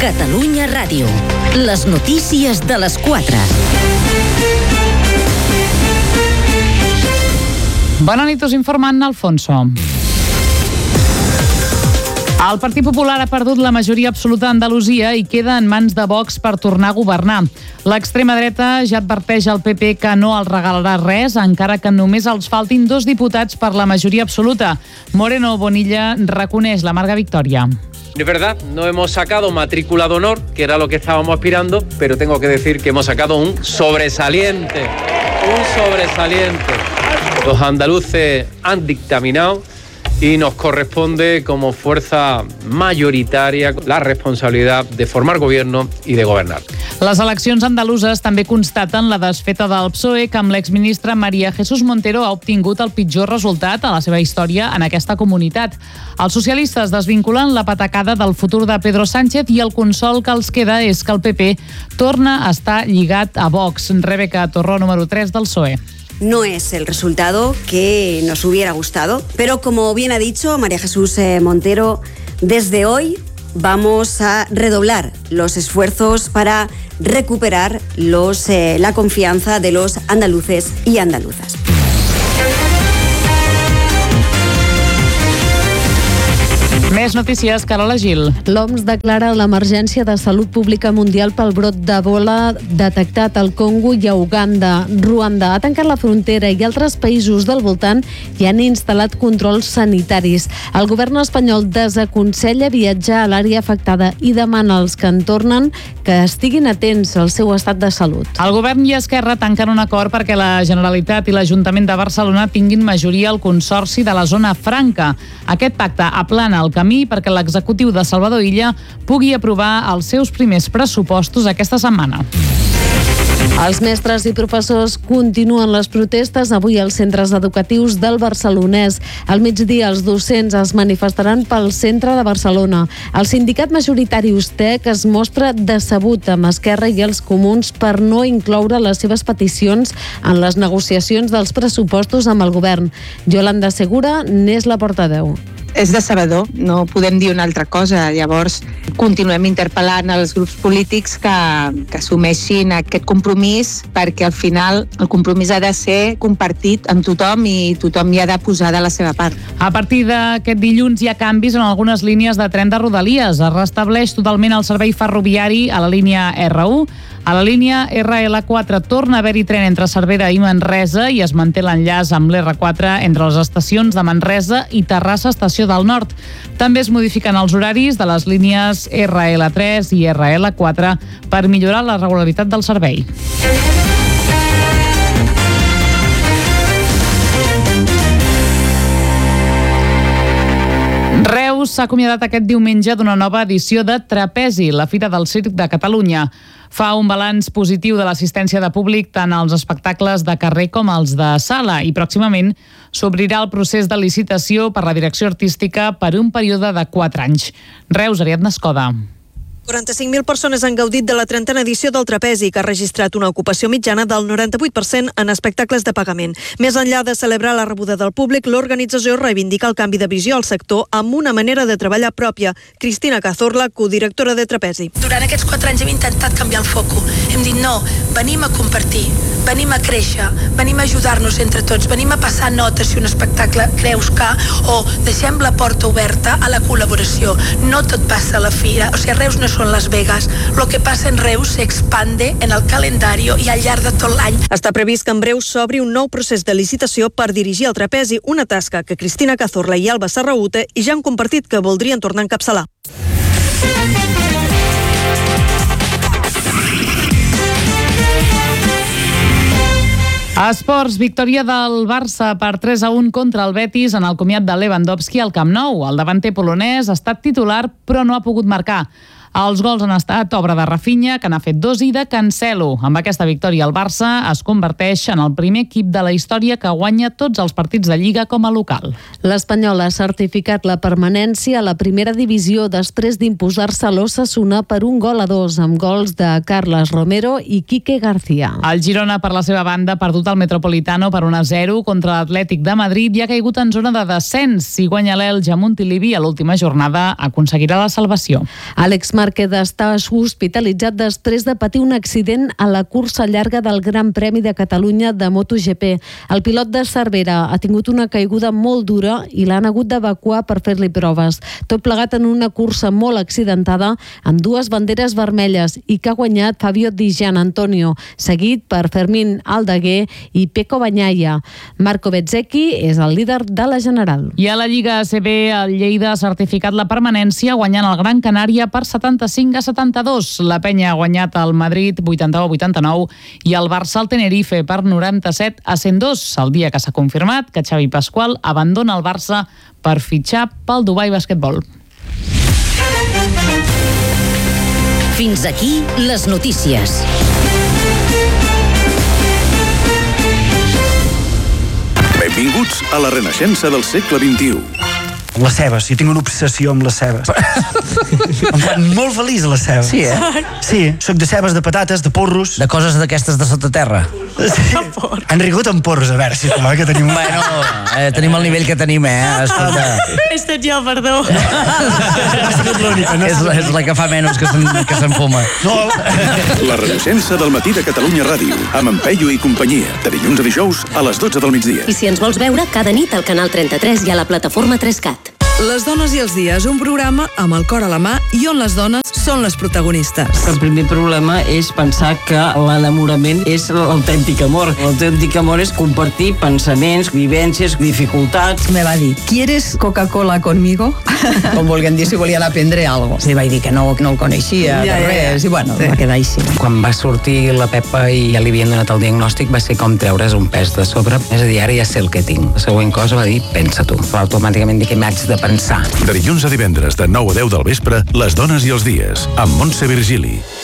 Catalunya Ràdio. Les notícies de les 4. Bona nit, us informa Anna Alfonso. El Partit Popular ha perdut la majoria absoluta a Andalusia i queda en mans de Vox per tornar a governar. L'extrema dreta ja adverteix al PP que no els regalarà res, encara que només els faltin 2 diputats per la majoria absoluta. Moreno Bonilla reconeix l'amarga victòria. Es verdad, no hemos sacado matrícula de honor, que era lo que estábamos aspirando, pero tengo que decir que hemos sacado un sobresaliente. Los andaluces han dictaminado y nos corresponde como fuerza mayoritaria la responsabilidad de formar gobierno y de gobernar. Les eleccions andaluses també constaten la desfeta del PSOE, que amb l'exministre María Jesús Montero ha obtingut el pitjor resultat a la seva història en aquesta comunitat. Els socialistes desvinculen la patacada del futur de Pedro Sánchez i el consol que els queda és que el PP torna a estar lligat a Vox. Rebeca Torró, número 3 del PSOE. No es el resultado que nos hubiera gustado, pero como bien ha dicho María Jesús Montero, desde hoy vamos a redoblar los esfuerzos para recuperar la confianza de los andaluces y andaluzas. Més notícies, Carola Gil. L'OMS declara l'emergència de salut pública mundial pel brot d'Ebola detectat al Congo i a Uganda. Ruanda ha tancat la frontera i altres països del voltant hi han instal·lat controls sanitaris. El govern espanyol desaconsella viatjar a l'àrea afectada i demana als que en tornen que estiguin atents al seu estat de salut. El govern i Esquerra tanquen un acord perquè la Generalitat i l'Ajuntament de Barcelona tinguin majoria al Consorci de la Zona Franca. Aquest pacte aplana el camí perquè l'executiu de Salvador Illa pugui aprovar els seus primers pressupostos aquesta setmana. Els mestres i professors continuen les protestes avui als centres educatius del Barcelonès. Al migdia els docents es manifestaran pel centre de Barcelona. El sindicat majoritari USTEC es mostra decebut amb Esquerra i els Comuns per no incloure les seves peticions en les negociacions dels pressupostos amb el govern. Yolanda Segura n'és la portaveu. És decebedor, no podem dir una altra cosa. Llavors, continuem interpel·lant els grups polítics que assumeixin aquest compromís, perquè al final el compromís ha de ser compartit amb tothom i tothom hi ha de posar de la seva part. A partir d'aquest dilluns hi ha canvis en algunes línies de tren de Rodalies. Es restableix totalment el servei ferroviari a la línia R1. A la línia RL4 torna a haver-hi tren entre Cervera i Manresa i es manté l'enllaç amb l'R4 entre les estacions de Manresa i Terrassa Estació del Nord. També es modifiquen els horaris de les línies RL3 i RL4 per millorar la regularitat del servei. Reus s'ha acomiadat aquest diumenge d'una nova edició de Trapezi, la Fira del Circ de Catalunya. Fa un balanç positiu de l'assistència de públic tant als espectacles de carrer com als de sala i pròximament s'obrirà el procés de licitació per la direcció artística per un període de 4 anys. Reus, Ariadna Escoda. 45.000 persones han gaudit de la 30a edició del Trapezi, que ha registrat una ocupació mitjana del 98% en espectacles de pagament. Més enllà de celebrar la rebuda del públic, l'organització reivindica el canvi de visió al sector amb una manera de treballar pròpia. Cristina Cazorla, codirectora de Trapezi. Durant aquests 4 anys hem intentat canviar el foco. Hem dit no, venim a compartir, venim a créixer, venim a ajudar-nos entre tots, venim a passar notes si un espectacle creus que, o deixem la porta oberta a la col·laboració. No tot passa a la fira, o sigui, Reus no són Las Vegas. Lo que passa en Reus se expande en el calendario i al llarg de tot l'any. Està previst que en breu s'obri un nou procés de licitació per dirigir el Trapezi, una tasca que Cristina Cazorla i Alba Serraute ja han compartit que voldrien tornar a encapçalar. A esports, victòria del Barça per 3-1 contra el Betis en el comiat de Lewandowski al Camp Nou. El davanter polonès ha estat titular però no ha pogut marcar. Els gols han estat obra de Rafinha, que n'ha fet 2, i de Cancelo. Amb aquesta victòria, el Barça es converteix en el primer equip de la història que guanya tots els partits de Lliga com a local. L'Espanyol ha certificat la permanència a la primera divisió després d'imposar-se a l'Osasuna per 1-2 amb gols de Carles Romero i Quique García. El Girona, per la seva banda, ha perdut el Metropolitano per 1-0 contra l'Atlètic de Madrid i ha caigut en zona de descens. Si guanya l'Elx a Montilivi a l'última jornada, aconseguirà la salvació. Àlex Márquez està hospitalitzat després de patir un accident a la cursa llarga del Gran Premi de Catalunya de MotoGP. El pilot de Cervera ha tingut una caiguda molt dura i l'han hagut d'evacuar per fer-li proves. Tot plegat en una cursa molt accidentada amb 2 banderes vermelles i que ha guanyat Fabio Di Gian Antonio, seguit per Fermín Aldeguer i Pecco Bagnaia. Marco Bezzecchi és el líder de la General. I a la Lliga ACB, el Lleida ha certificat la permanència guanyant el Gran Canària per 75-72. La Penya ha guanyat el Madrid 81-89 i el Barça el Tenerife per 97-102. El dia que s'ha confirmat que Xavi Pasqual abandona el Barça per fitxar pel Dubai Basquetbol. Fins aquí les notícies. Benvinguts a la renaixença del segle XXI. Les cebes, jo tinc una obsessió amb les cebes. Em fan molt feliç les cebes. Sí, Sí, soc de cebes, de patates, de porros. De coses d'aquestes de sota terra. Sí. Han rigut amb porros, a veure, sisplau, que tenim... Bueno, tenim el nivell que tenim, escolta. He estat jo, perdó. És la que fa menys que s'enfuma. No. La renaixença del matí de Catalunya Ràdio, amb en Peyu i companyia, de dilluns a dijous a les 12 del migdia. I si ens vols veure, cada nit al canal 33 i a la plataforma 3CAT. Les dones i els dies, un programa amb el cor a la mà i on les dones són les protagonistes. El primer problema és pensar que l'enamorament és l'autèntic amor. L'autèntic amor és compartir pensaments, vivències, dificultats. Me va dir, ¿quieres Coca-Cola conmigo? Com volguem dir, si volien aprendre alguna cosa. Sí, vaig dir que no el coneixia, res, i bueno, va quedar així. Quan va sortir la Pepa i ja li havien donat el diagnòstic, va ser com treure's un pes de sobre. És a dir, ara ja sé el que tinc. La següent cosa va dir, pensa tu. Va automàticament dir que m'haig de pensar. De dilluns a divendres, de 9 a 10 del vespre, Les dones i els dies, amb Montse Virgili.